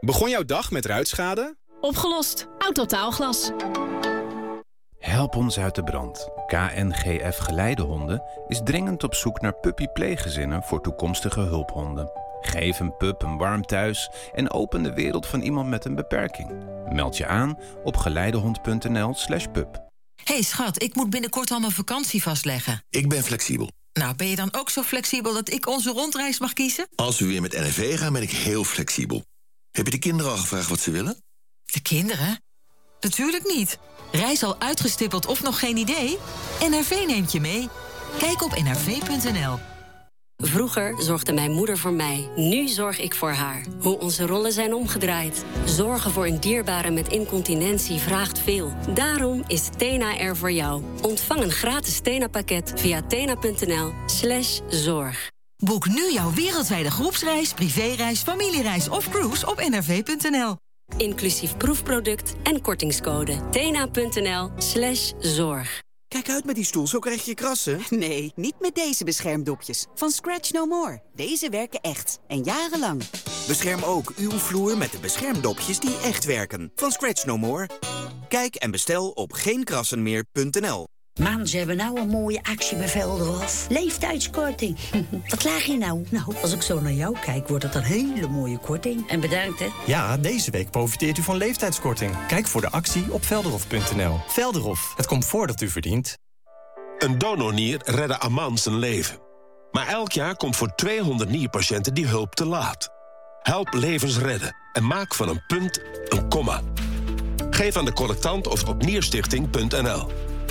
Begon jouw dag met ruitschade? Opgelost. Autotaalglas. Help ons uit de brand. KNGF Geleidehonden is dringend op zoek naar puppy-pleeggezinnen voor toekomstige hulphonden. Geef een pup een warm thuis en open de wereld van iemand met een beperking. Meld je aan op geleidehond.nl/pup. Hey schat, ik moet binnenkort al mijn vakantie vastleggen. Ik ben flexibel. Nou, ben je dan ook zo flexibel dat ik onze rondreis mag kiezen? Als we weer met NRV gaan, ben ik heel flexibel. Heb je de kinderen al gevraagd wat ze willen? De kinderen? Natuurlijk niet. Reis al uitgestippeld of nog geen idee? NRV neemt je mee. Kijk op nrv.nl. Vroeger zorgde mijn moeder voor mij. Nu zorg ik voor haar. Hoe onze rollen zijn omgedraaid. Zorgen voor een dierbare met incontinentie vraagt veel. Daarom is Tena er voor jou. Ontvang een gratis Tena-pakket via tena.nl/zorg. Boek nu jouw wereldwijde groepsreis, privéreis, familiereis of cruise op nrv.nl. Inclusief proefproduct en kortingscode. tena.nl/zorg. Kijk uit met die stoel, zo krijg je krassen. Nee, niet met deze beschermdopjes. Van Scratch No More. Deze werken echt. En jarenlang. Bescherm ook uw vloer met de beschermdopjes die echt werken. Van Scratch No More. Kijk en bestel op geenkrassenmeer.nl. Man, ze hebben nou een mooie actie bij Velderhof. Leeftijdskorting. Wat laag je nou? Nou, als ik zo naar jou kijk, wordt het een hele mooie korting. En bedankt, hè? Ja, deze week profiteert u van leeftijdskorting. Kijk voor de actie op velderhof.nl. Velderhof, het comfort dat u verdient. Een donornier redde Aman zijn leven. Maar elk jaar komt voor 200 nierpatiënten die hulp te laat. Help levens redden en maak van een punt een komma. Geef aan de collectant of op nierstichting.nl.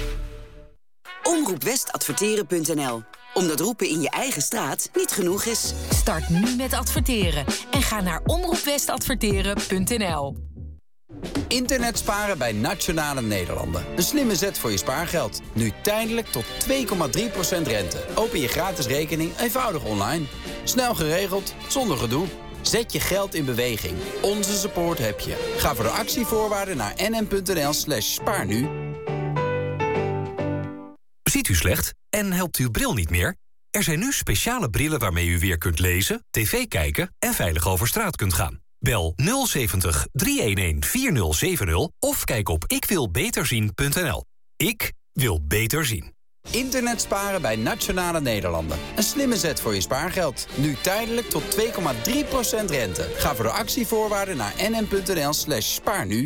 Omroepwestadverteren.nl. Omdat roepen in je eigen straat niet genoeg is. Start nu met adverteren. En ga naar omroepwestadverteren.nl. Internet sparen bij Nationale Nederlanden. Een slimme zet voor je spaargeld. Nu tijdelijk tot 2,3% rente. Open je gratis rekening eenvoudig online. Snel geregeld, zonder gedoe. Zet je geld in beweging. Onze support heb je. Ga voor de actievoorwaarden naar nm.nl/spaarnu. Ziet u slecht en helpt uw bril niet meer? Er zijn nu speciale brillen waarmee u weer kunt lezen, tv kijken en veilig over straat kunt gaan. Bel 070 311 4070 of kijk op ikwilbeterzien.nl. Ik wil beter zien. Internet sparen bij Nationale Nederlanden. Een slimme zet voor je spaargeld. Nu tijdelijk tot 2,3% rente. Ga voor de actievoorwaarden naar nm.nl/spaarnu.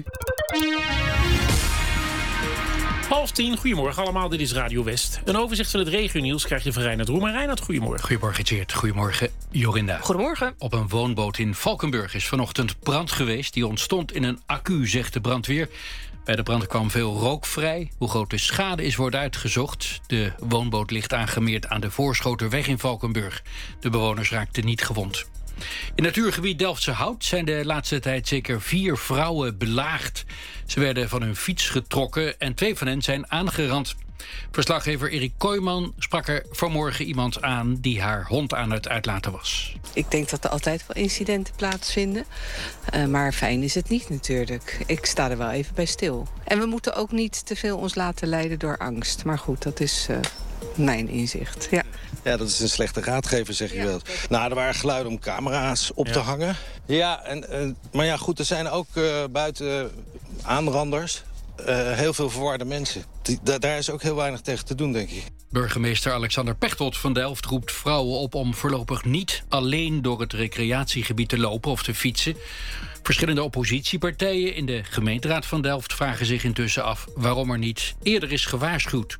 9:30, goedemorgen allemaal, dit is Radio West. Een overzicht van het regionieuws krijg je van Reinhard Roemer. Reinhard, goedemorgen. Goedemorgen, Tjeerd. Goedemorgen, Jorinda. Goedemorgen. Op een woonboot in Valkenburg is vanochtend brand geweest. Die ontstond in een accu, zegt de brandweer. Bij de brand kwam veel rook vrij. Hoe groot de schade is, wordt uitgezocht. De woonboot ligt aangemeerd aan de Voorschoterweg in Valkenburg. De bewoners raakten niet gewond. In natuurgebied Delftse Hout zijn de laatste tijd zeker 4 vrouwen belaagd. Ze werden van hun fiets getrokken en 2 van hen zijn aangerand. Verslaggever Erik Kooijman sprak er vanmorgen iemand aan die haar hond aan het uitlaten was. Ik denk dat er altijd wel incidenten plaatsvinden. Maar fijn is het niet natuurlijk. Ik sta er wel even bij stil. En we moeten ook niet te veel ons laten leiden door angst. Maar goed, dat is mijn inzicht. Ja. Ja, dat is een slechte raadgever, zeg je wel. Nou, er waren geluiden om camera's op te hangen. Ja, maar ja, goed, er zijn ook buiten aanranders heel veel verwarde mensen. Daar is ook heel weinig tegen te doen, denk ik. Burgemeester Alexander Pechtold van Delft roept vrouwen op om voorlopig niet alleen door het recreatiegebied te lopen of te fietsen. Verschillende oppositiepartijen in de gemeenteraad van Delft vragen zich intussen af waarom er niet eerder is gewaarschuwd.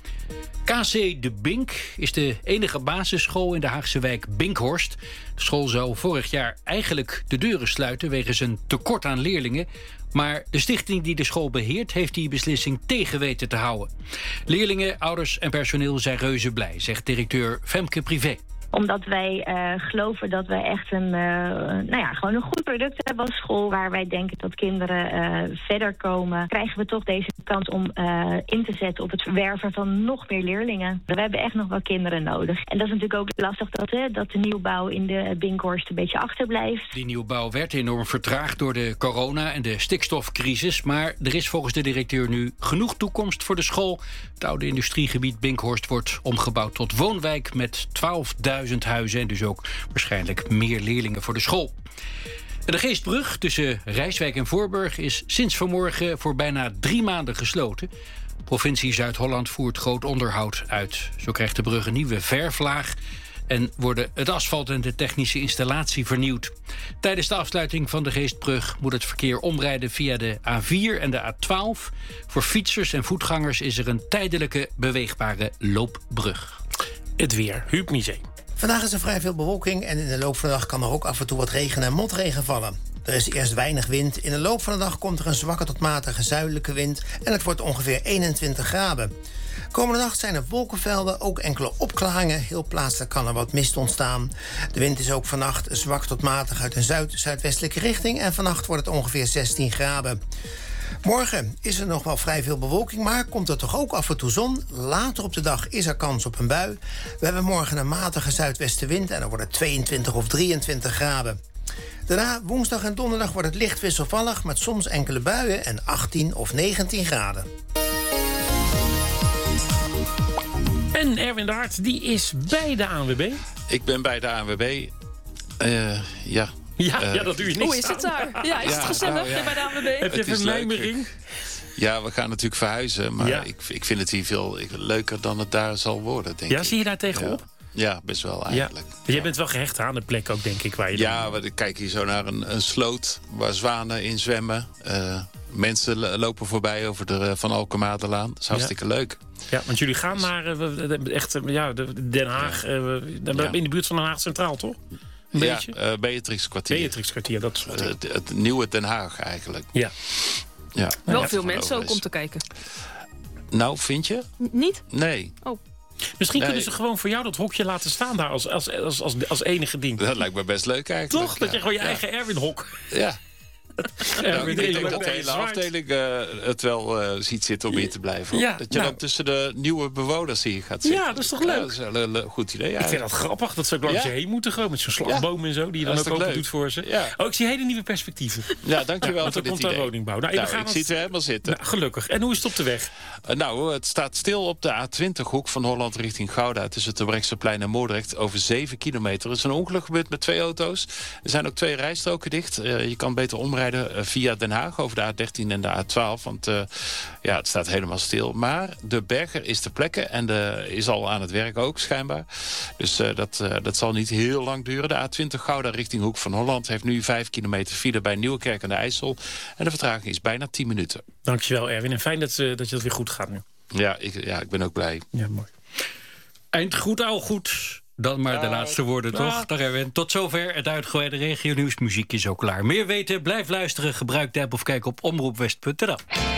KC De Bink is de enige basisschool in de Haagse wijk Binkhorst. De school zou vorig jaar eigenlijk de deuren sluiten wegens een tekort aan leerlingen. Maar de stichting die de school beheert heeft die beslissing tegen weten te houden. Leerlingen, ouders en personeel zijn reuze blij, zegt directeur Femke Privé. Omdat wij geloven dat wij echt gewoon een goed product hebben als school. Waar wij denken dat kinderen verder komen. Krijgen we toch deze kans om in te zetten op het verwerven van nog meer leerlingen. We hebben echt nog wel kinderen nodig. En dat is natuurlijk ook lastig dat de nieuwbouw in de Binkhorst een beetje achterblijft. Die nieuwbouw werd enorm vertraagd door de corona en de stikstofcrisis. Maar er is volgens de directeur nu genoeg toekomst voor de school. Het oude industriegebied Binkhorst wordt omgebouwd tot woonwijk met 12.000 huizen en dus ook waarschijnlijk meer leerlingen voor de school. De Geestbrug tussen Rijswijk en Voorburg is sinds vanmorgen voor bijna 3 maanden gesloten. Provincie Zuid-Holland voert groot onderhoud uit. Zo krijgt de brug een nieuwe verflaag en worden het asfalt en de technische installatie vernieuwd. Tijdens de afsluiting van de Geestbrug moet het verkeer omrijden via de A4 en de A12. Voor fietsers en voetgangers is er een tijdelijke beweegbare loopbrug. Het weer, Huub Miezee. Vandaag is er vrij veel bewolking en in de loop van de dag kan er ook af en toe wat regen en motregen vallen. Er is eerst weinig wind. In de loop van de dag komt er een zwakke tot matige zuidelijke wind en het wordt ongeveer 21 graden. Komende nacht zijn er wolkenvelden, ook enkele opklaringen. Heel plaatselijk kan er wat mist ontstaan. De wind is ook vannacht zwak tot matig uit een zuid-zuidwestelijke richting en vannacht wordt het ongeveer 16 graden. Morgen is er nog wel vrij veel bewolking, maar komt er toch ook af en toe zon. Later op de dag is er kans op een bui. We hebben morgen een matige zuidwestenwind en dan wordt het 22 of 23 graden. Daarna, woensdag en donderdag, wordt het licht wisselvallig met soms enkele buien en 18 of 19 graden. En Erwin de Hart, die is bij de ANWB. Ik ben bij de ANWB. Ja. Ja, dat doe je niks. Hoe is het daar? Ja, is het gezellig bij de ANWB? Heb je even een mijmering? Ja, we gaan natuurlijk verhuizen. Maar ik vind het hier veel leuker dan het daar zal worden, denk ik. Ja, zie je daar tegenop? Ja, best wel eigenlijk. Ja. Jij bent wel gehecht aan de plek ook, denk ik. Waar je ik kijk hier zo naar een sloot waar zwanen in zwemmen. Mensen lopen voorbij over de Van Alkemaarderlaan. Dat is hartstikke leuk. Ja, want jullie gaan naar Den Haag. In de buurt van Den Haag Centraal, toch? Een beetje? Beatrixkwartier. Beatrixkwartier, dat is het nieuwe Den Haag eigenlijk. Ja. Wel veel mensen ook om te kijken. Nou, vind je? Niet? Nee. Oh. Misschien kunnen ze gewoon voor jou dat hokje laten staan daar als enige ding. Dat lijkt me best leuk eigenlijk. Toch? Dat je gewoon je eigen Erwin-hok... Ja. Ik denk dat de hele afdeling het wel ziet zitten om hier te blijven. Ja, dat je dan tussen de nieuwe bewoners hier gaat zitten. Ja, dat is toch leuk? Dat is een goed idee. Ik vind dat grappig dat ze ook langs je heen moeten gewoon. Met zo'n slagboom en zo, die je dan ook open doet voor ze. Ja. Oh, ik zie hele nieuwe perspectieven. Ja, dankjewel voor dit idee. Want er komt daar woningbouw. Ik zie het er helemaal zitten. Nou, gelukkig. En hoe is het op de weg? Het staat stil op de A20-hoek van Holland richting Gouda. Tussen het Terbrechtseplein en Moordrecht over 7 kilometer. Er is een ongeluk gebeurd met 2 auto's. Er zijn ook 2 rijstroken dicht. Je kan beter omrijden via Den Haag over de A13 en de A12. Want het staat helemaal stil. Maar de berger is ter plekke en is al aan het werk ook, schijnbaar. Dus dat zal niet heel lang duren. De A20 Gouda richting Hoek van Holland heeft nu 5 kilometer file bij Nieuwekerk aan de IJssel. En de vertraging is bijna 10 minuten. Dankjewel, Erwin. En fijn dat je dat weer goed gaat nu. Ja, ik ben ook blij. Ja, mooi. Eind goed, al goed. Dan maar de laatste woorden, toch? Dag Erwin. Tot zover het uitgebreide regionieuws. Muziek is ook klaar. Meer weten? Blijf luisteren. Gebruik de app of kijk op omroepwest.nl.